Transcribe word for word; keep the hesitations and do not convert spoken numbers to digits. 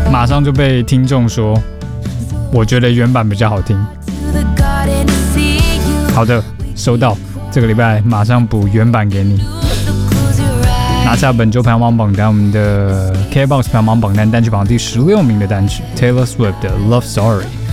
马上就被听众说，我觉得原版比较好听。好的，收到，这个礼拜马上补原版给你。拿下本周排行榜榜单，我们的 K B O X 排行榜榜单单曲榜第十六名的单曲 Taylor Swift 的 Love Story。